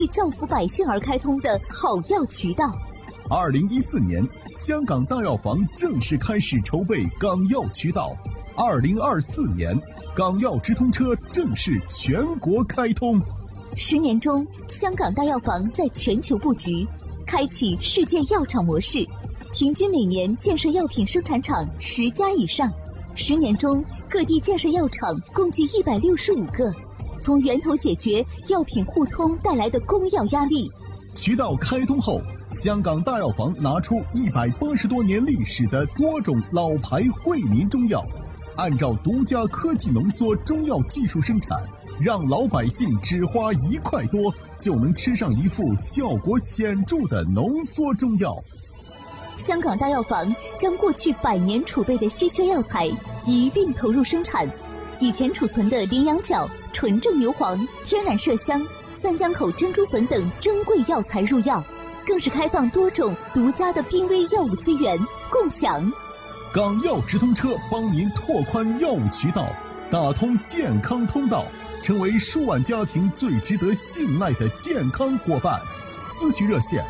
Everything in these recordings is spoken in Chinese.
为造福百姓而开通的好药渠道。 2014年，香港大药房正式开始筹备港药渠道。2024年，港药直通车正式全国开通。 10年中，香港大药房在全球布局，开启世界药厂模式，平均每年建设药品生产厂10家以上。10年中，各地建设药厂共计165个，从源头解决药品互通带来的供药压力。 渠道开通后，香港大药房拿出180多年历史的多种老牌惠民中药，按照独家科技浓缩中药技术生产，让老百姓只花1块多就能吃上一副效果显著的浓缩中药。 香港大药房将过去100年储备的稀缺药材一并投入生产，以前储存的羚羊角、纯正牛黄、天然麝香、三江口珍珠粉等珍贵药材入药，更是开放多种独家的濒危药物资源共享。 港药直通车帮您拓宽药物渠道，打通健康通道，成为数万家庭最值得信赖的健康伙伴。咨询热线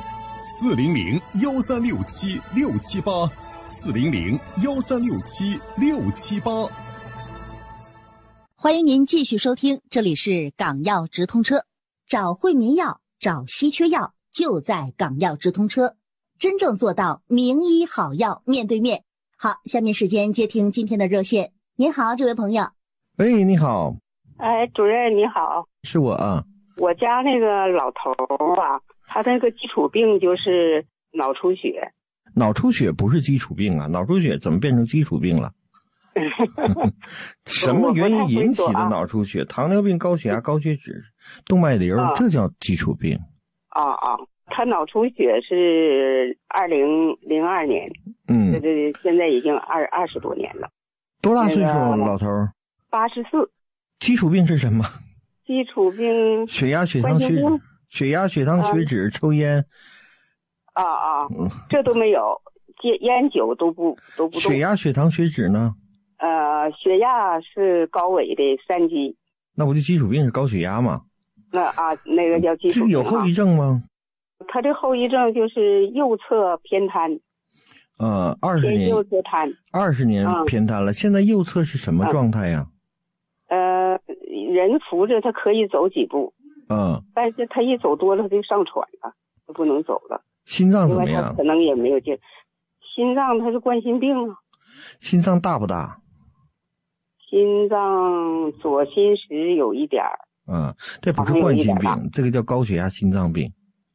400-1367678，400-1367678。 欢迎您继续收听，这里是港药直通车，找惠民药，找稀缺药，就在港药直通车，真正做到名医好药面对面。好，下面时间接听今天的热线。您好，这位朋友。 喂，你好。 哎，主任你好。 是我啊。 我家那个老头啊，他那个基础病就是脑出血。 脑出血不是基础病啊，脑出血怎么变成基础病了？什么原因引起的脑出血？糖尿病、高血压、高血脂、动脉瘤，这叫基础病。 他脑出血是2002年，对，现在已经20多年了。 多大岁数老头 ？84。 基础病是什么？ 基础病血压、血糖、血糖、血脂、抽烟。 这都没有，烟酒都不动。 血压、血糖、血脂呢？ 血压是高危的3级。 那不就基础病是高血压吗？ 那个叫基础病。 这个有后遗症吗？ 他这后遗症就是右侧偏瘫。 20年。 右侧瘫。 20年偏瘫了，现在右侧是什么状态呀？ 人扶着他可以走几步。但是他一走多了他就上喘了，就不能走了。 心脏怎么样？ 他可能也没有劲。心脏他是冠心病啊。 心脏大不大？ 心脏左心室有一点儿。 这不是冠心病，这个叫高血压心脏病。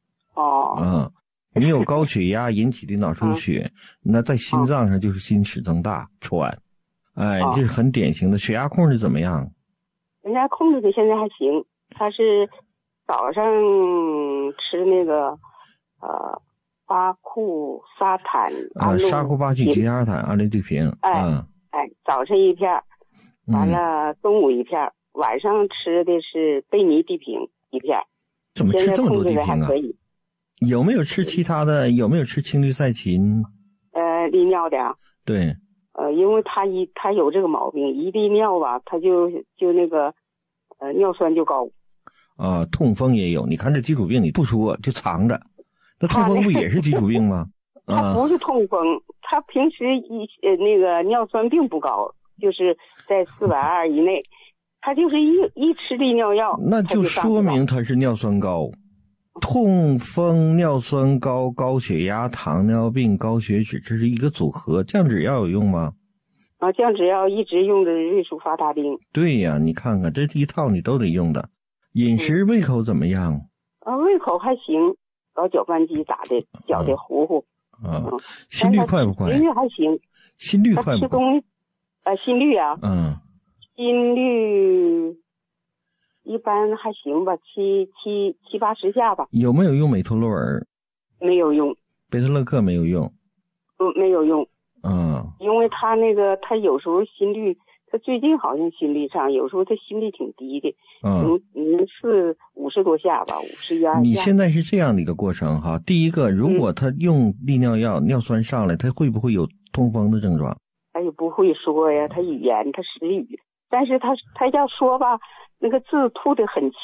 你有高血压引起的脑出血，那在心脏上就是心室增大、喘。这是很典型的。血压控制怎么样？ 人家控制的现在还行，他是早上吃那个巴库沙坦沙库巴聚吉沙坦阿利对平。 早上一片，完了中午一片，晚上吃的是贝尼地平一片。 怎么吃这么多地平啊？有没有吃其他的？有没有吃青氯噻嗪？ 利尿的。 对。 因为他有这个毛病，一利尿吧，他就那个尿酸就高。 痛风也有，你看这基础病你不说就藏着，那痛风不也是基础病吗？ 他不是痛风，他平时那个尿酸并不高，就是在420以内，他就是一吃利尿药， 那就说明他是尿酸高。痛风、尿酸高、高血压、糖尿病、高血脂，这是一个组合。降脂药有用吗？ 降脂药一直用的瑞舒发他定。 对呀，你看看这一套你都得用的。饮食胃口怎么样？ 胃口还行，搞搅拌机打的搅的糊糊。 心率快不快？ 心率还行。 心率快不快？ 心率啊。心率一般还行吧，70-80下吧。 有没有用美托洛尔？ 没有用。 贝特勒克没有用。 没有用。因为他那个他有时候心率，他最近好像心率上，有时候他心率挺低的，是50多下吧，51下。 你现在是这样的一个过程哈。第一个，如果他用利尿药，尿酸上来，他会不会有痛风的症状？ 他也不会说呀，他语言他失语，但是他要说吧，那个字吐得很轻，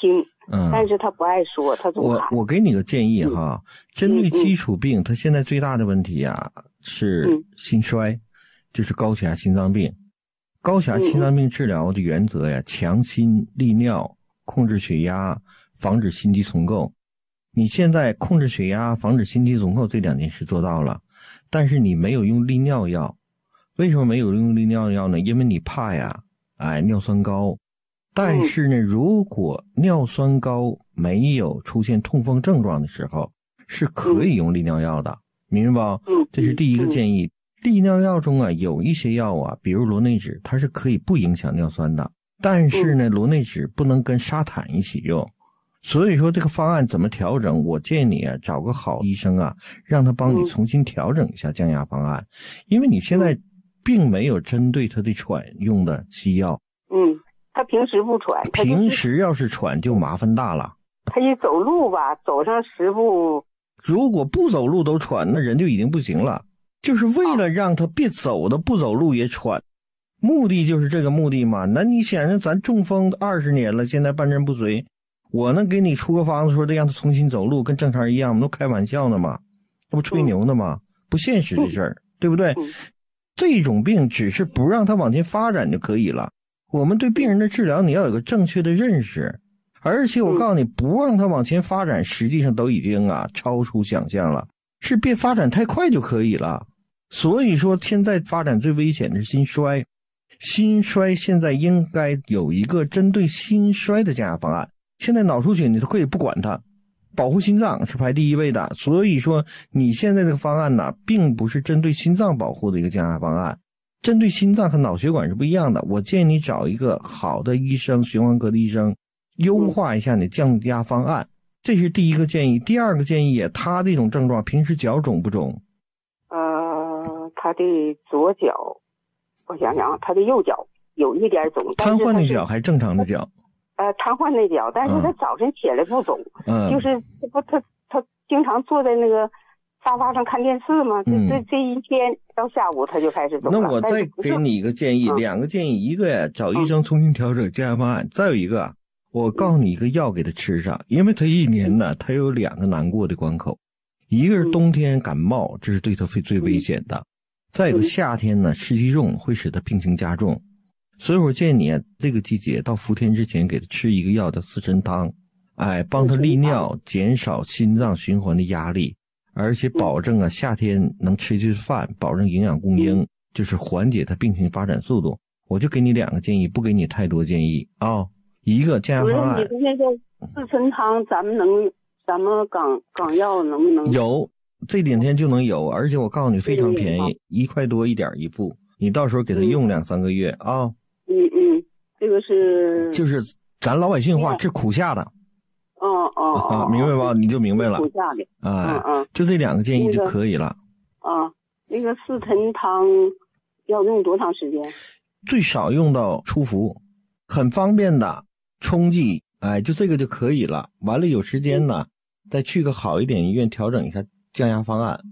但是他不爱说，他总喊。 我给你个建议哈，针对基础病，他现在最大的问题是心衰，就是高血压心脏病。高血压心脏病治疗的原则强心利尿，控制血压，防止心肌重构。你现在控制血压，防止心肌重构这2件事做到了，但是你没有用利尿药。为什么没有用利尿药呢？因为你怕尿酸高。但是呢，如果尿酸高没有出现痛风症状的时候，是可以用利尿药的，明白吧？这是第一个建议。利尿药中有一些药比如螺内酯，它是可以不影响尿酸的，但是呢，螺内酯不能跟沙坦一起用。所以说这个方案怎么调整，我建议你找个好医生让他帮你重新调整一下降压方案，因为你现在并没有针对他的喘用的西药。 他平时不喘， 平时要是喘就麻烦大了。 他一走路走上10步， 如果不走路都喘，那人就已经不行了。就是为了让他别走的不走路也喘，目的就是这个目的嘛。那你想想，咱中风20年了，现在半身不遂，我能给你出个方子说得让他重新走路跟正常人一样，都开玩笑呢吗？那不吹牛呢吗？不现实的事儿，对不对？这种病只是不让他往前发展就可以了。我们对病人的治疗你要有个正确的认识，而且我告诉你，不让他往前发展实际上都已经超出想象了，是别发展太快就可以了。所以说现在发展最危险的是心衰，心衰现在应该有一个针对心衰的降压方案。现在脑出血你都可以不管它，保护心脏是排第一位的。所以说你现在这个方案并不是针对心脏保护的一个降压方案，针对心脏和脑血管是不一样的。我建议你找一个好的医生，循环科的医生，优化一下你降压方案，这是第一个建议。第二个建议，他这种症状平时脚肿不肿？ 他的左脚，我想想他的右脚有一点肿。 瘫痪那脚还是正常的脚？ 瘫痪那脚，但是他早晨起来不肿，就是他经常坐在那个沙发上看电视嘛，这一天到下午他就开始肿了。 那我再给你一个建议，2个建议，一个找医生重新调整降压方案，再有一个我告诉你一个药给他吃上，因为他一年他有2个难过的关口，一个是冬天感冒，这是对他最危险的，再有个夏天湿气重会使他病情加重。所以我建议你这个季节到伏天之前给他吃一个药叫四神汤，帮他利尿，减少心脏循环的压力，而且保证夏天能吃进饭，保证营养供应，就是缓解他病情发展速度。我就给你2个建议，不给你太多建议一个降压方案。 你那个四神汤咱们港药能不能有？这2天就能有，而且我告诉你非常便宜，1块多一点一副，你到时候给他用2-3个月这个是就是咱老百姓话，这苦下的。明白吧？你就明白了。苦下的。就这2个建议就可以了。 那个四神汤要用多长时间？ 最少用到出伏，很方便的冲剂，就这个就可以了。完了有时间呢，再去个好一点医院调整一下降压方案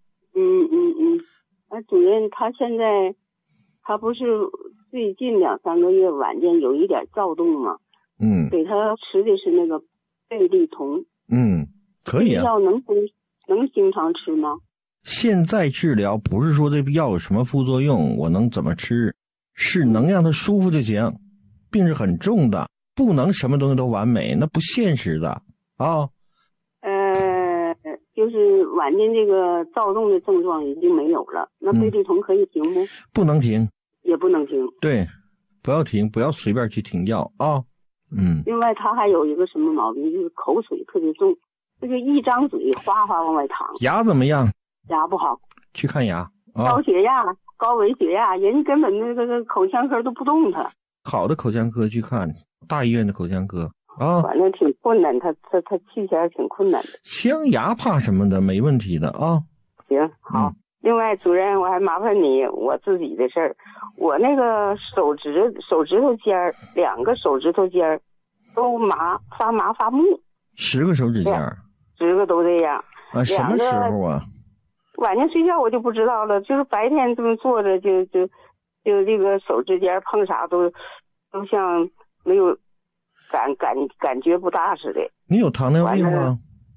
主任，他现在他不是最近2-3个月晚间有一点躁动吗？给他吃的是那个贝利酮。 可以药能经常吃吗？ 现在治疗不是说这药有什么副作用，我能怎么吃，是能让他舒服就行。病是很重的，不能什么东西都完美，那不现实的就是晚间这个躁动的症状已经没有了，那贝利酮可以停不？ 不能停， 也不能停。 对，不要停，不要随便去停药另外他还有一个什么毛病，就是口水特别重，这个一张嘴哗哗往外淌。 牙怎么样？ 牙不好， 去看牙。 高血压、高危血压，人根本那个口腔科都不动他。 好的口腔科去看，大医院的口腔科反正挺困难，他去起来挺困难的。 镶牙怕什么的，没问题的行，好。另外，主任，我还麻烦你我自己的事儿。我那个手指头尖儿，2个手指头尖儿都发麻发木。 10个手指尖儿 ，10个都这样。 什么时候啊？ 晚上睡觉我就不知道了，就是白天这么坐着就这个手指尖碰啥都像没有感觉不大似的。 你有糖尿病吗？